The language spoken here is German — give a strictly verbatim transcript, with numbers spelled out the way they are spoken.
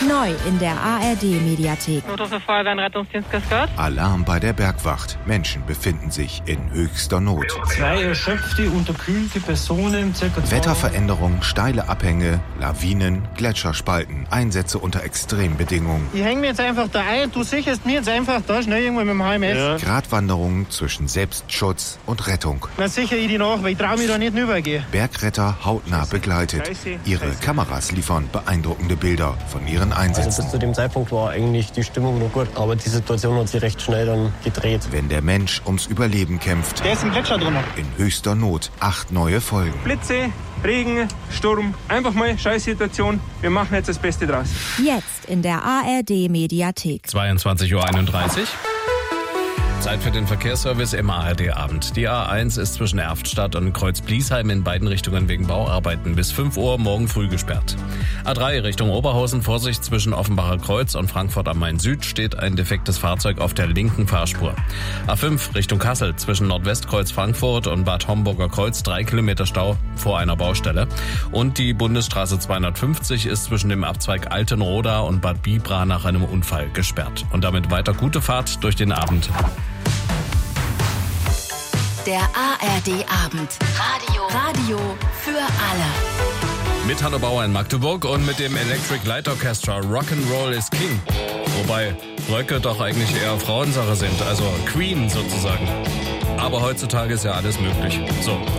Neu in der A R D-Mediathek. Notruf Feuerwehr und Rettungsdienst Kaskade. Alarm bei der Bergwacht. Menschen befinden sich in höchster Not. Zwei erschöpfte, unterkühlte Personen, circa Wetterveränderung, steile Abhänge, Lawinen, Gletscherspalten, Einsätze unter Extrembedingungen. Ich hänge mir jetzt einfach da ein, du sicherst mir jetzt einfach da schnell irgendwo mit dem H M S. Ja. Gratwanderungen zwischen Selbstschutz und Rettung. Dann sichere ich die nach, weil ich traue mich da nicht rübergehen. Bergretter hautnah begleitet. Ihre Kameras liefern beeindruckende Bilder von ihren Einsätzen. Also bis zu dem Zeitpunkt war eigentlich die Stimmung noch gut, aber die Situation hat sich recht schnell dann gedreht. Wenn der Mensch ums Überleben kämpft. Der ist im Gletscher drin. In höchster Not. Acht neue Folgen. Blitze, Regen, Sturm. Einfach mal Scheißsituation. Wir machen jetzt das Beste draus. Jetzt in der A R D-Mediathek. zweiundzwanzig Uhr einunddreißig. Zeit für den Verkehrsservice im A R D-Abend. Die A eins ist zwischen Erftstadt und Kreuz-Bliesheim in beiden Richtungen wegen Bauarbeiten bis fünf Uhr morgen früh gesperrt. A drei Richtung Oberhausen, Vorsicht zwischen Offenbacher Kreuz und Frankfurt am Main Süd steht ein defektes Fahrzeug auf der linken Fahrspur. A fünf Richtung Kassel zwischen Nordwestkreuz Frankfurt und Bad Homburger Kreuz drei Kilometer Stau vor einer Baustelle. Und die Bundesstraße zweihundertfünfzig ist zwischen dem Abzweig Altenroda und Bad Bibra nach einem Unfall gesperrt. Und damit weiter gute Fahrt durch den Abend. Der A R D-Abend. Radio. Radio für alle. Mit Hanno Bauer in Magdeburg und mit dem Electric Light Orchestra Rock'n'Roll is King. Wobei Röcke doch eigentlich eher Frauensache sind, also Queen sozusagen. Aber heutzutage ist ja alles möglich. So.